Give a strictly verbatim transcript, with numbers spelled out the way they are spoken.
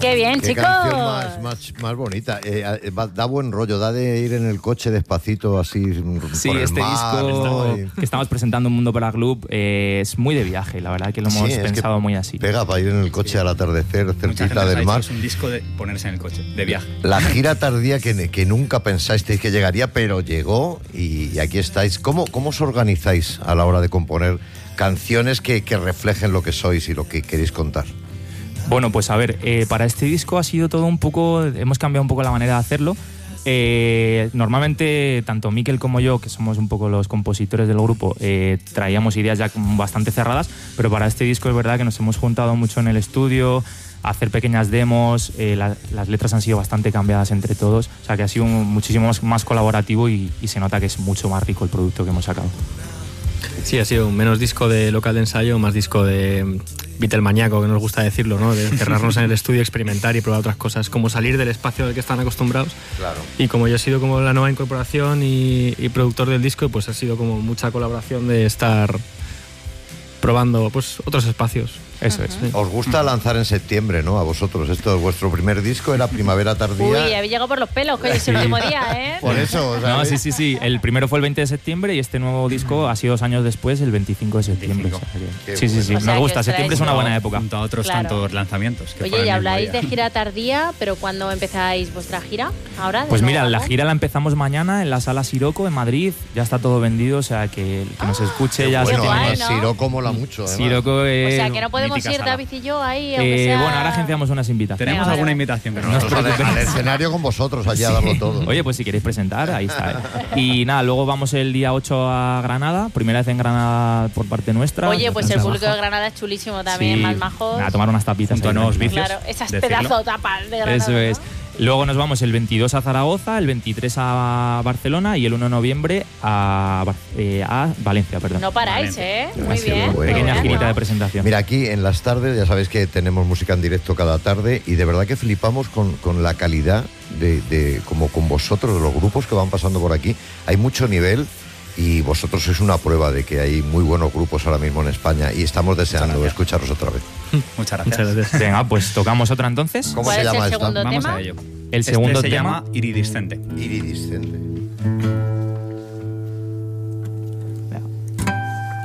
¡Qué bien, Qué chicos! canción más, más, más bonita. Eh, da buen rollo, da de ir en el coche despacito así Sí, por el este mar, disco ¿no? Y... que estamos presentando en Mundo para Club eh, es muy de viaje, la verdad que lo hemos sí, pensado muy así. Pega para ir en el coche sí. al atardecer, cerquita del mar. Es un disco de ponerse en el coche, de viaje. La gira tardía que, que nunca pensasteis que llegaría, pero llegó y, y aquí estáis. ¿Cómo, ¿Cómo os organizáis a la hora de componer canciones que, que reflejen lo que sois y lo que queréis contar? Bueno, pues a ver, eh, para este disco ha sido todo un poco, hemos cambiado un poco la manera de hacerlo. Eh, normalmente, tanto Mikel como yo, que somos un poco los compositores del grupo, eh, traíamos ideas ya bastante cerradas, pero para este disco es verdad que nos hemos juntado mucho en el estudio, a hacer pequeñas demos, eh, la, las letras han sido bastante cambiadas entre todos, o sea que ha sido un, muchísimo más, más colaborativo y, y se nota que es mucho más rico el producto que hemos sacado. Sí, ha sido menos disco de local de ensayo, más disco de Beatlemaníaco, que nos gusta decirlo, ¿no? De encerrarnos en el estudio, experimentar y probar otras cosas, como salir del espacio del que están acostumbrados. Claro. Y como yo he sido como la nueva incorporación y, y productor del disco, pues ha sido como mucha colaboración de estar probando pues otros espacios. Eso es. Sí. Os gusta lanzar en septiembre, ¿no? A vosotros. Esto es vuestro primer disco, era Primavera Tardía. Uy, habéis llegado por los pelos, coño, es el último día, ¿eh? Por eso, ¿sabes? No, sí, sí, sí. El primero fue el veinte de septiembre y este nuevo disco ha sido dos años después, el veinticinco de septiembre. O sea que, sí, sí, sí. O sea, Nos gusta. que Septiembre es una buena época. Junto a otros Claro. tantos lanzamientos. Que Oye, y habláis de gira tardía, pero ¿cuándo empezáis vuestra gira? ¿Ahora? Pues mira, nuevo, la algo? gira la empezamos mañana en la Sala Siroco en Madrid. Ya está todo vendido, o sea que el que nos escuche ya Bueno, se tiene. guay, ¿no? Siroco mola mucho, además. Siroco, eh, O sea, que no podemos mítica ir sala. David y yo ahí, aunque eh, sea... bueno, ahora agenciamos unas invitaciones. Tenemos Venga, alguna vale. invitación que no No os nos preocupéis, al escenario con vosotros, allá a darlo todo. Oye, pues si queréis presentar, ahí está. ¿eh? Y nada, luego vamos el día ocho a Granada, primera vez en Granada por parte nuestra. Oye, pues el Bastante público de majo. Granada es chulísimo también, Sí, más majos. A tomar unas tapitas. Junto a ahí, nuevos tranquilo. vicios. Claro, esas decirlo. pedazo tapas de Granada. Eso es. ¿no? Luego nos vamos el veintidós a Zaragoza, el veintitrés a Barcelona y el uno de noviembre a, Bar- eh, a Valencia, perdón. No paráis, ¿eh? Muy Así es, bien. muy bueno. Pequeña muy bien. girita de presentación. Mira, aquí en las tardes ya sabéis que tenemos música en directo cada tarde y de verdad que flipamos con, con la calidad de, de, como con vosotros, de los grupos que van pasando por aquí. Hay mucho nivel y vosotros sois una prueba de que hay muy buenos grupos ahora mismo en España y estamos deseando escucharos otra vez. Muchas gracias. Muchas gracias. Venga, pues tocamos otra entonces. ¿Cómo ¿Cuál se es llama el esta? segundo Vamos tema? a ello. El segundo este se tema llama Iridiscente. Iridiscente.